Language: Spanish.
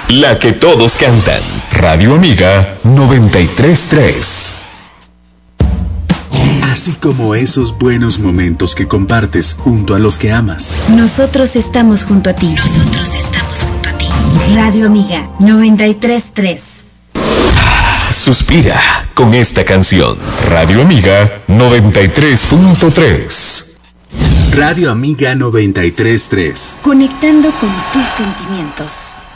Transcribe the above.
La que todos cantan. Radio Amiga 93.3. Así como esos buenos momentos que compartes junto a los que amas. Nosotros estamos junto a ti. Radio Amiga 93.3. Suspira con esta canción. Radio Amiga 93.3. Radio Amiga 93.3. Conectando con tus sentimientos.